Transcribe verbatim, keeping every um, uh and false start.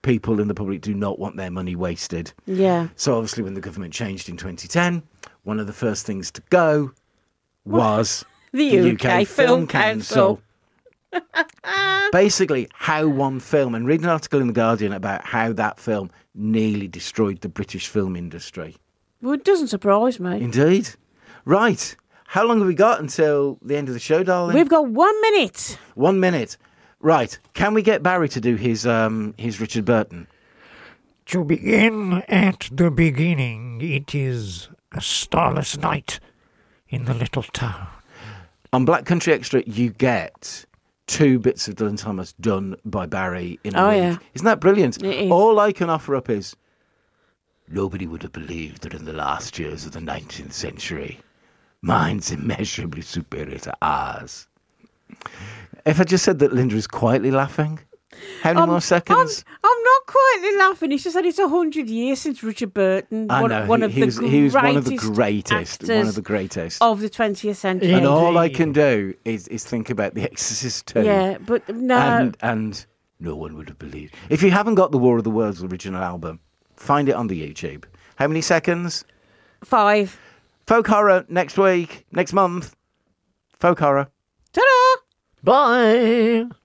people in the public do not want their money wasted. Yeah. So obviously when the government changed in twenty ten, one of the first things to go was The the, U K Film Council. Basically, how one film, and read an article in The Guardian about how that film nearly destroyed the British film industry. Well, it doesn't surprise me. Indeed. Right. How long have we got until the end of the show, darling? We've got one minute. One minute. Right. Can we get Barry to do his um his Richard Burton? To begin at the beginning, it is a starless night in the little town. On Black Country Extra, you get two bits of Dylan Thomas done by Barry in a Oh, week. yeah. Isn't that brilliant? It is. All I can offer up is, nobody would have believed that in the last years of the nineteenth century, minds immeasurably superior to ours. If I just said that Linda is quietly laughing, how many Um, more seconds? I'm, I'm not quietly laughing. It's just that it's a hundred years since Richard Burton, I one, know, one he, of he the was, greatest, he was one of the greatest, one actors of the greatest. of the twentieth century. And all I Indeed. can do is, is think about The Exorcist two. Yeah, but no. And, and no one would have believed. If you haven't got the War of the Worlds original album, find it on the YouTube. How many seconds? Five. Folk horror next week, next month. Folk horror. Ta-da! Bye.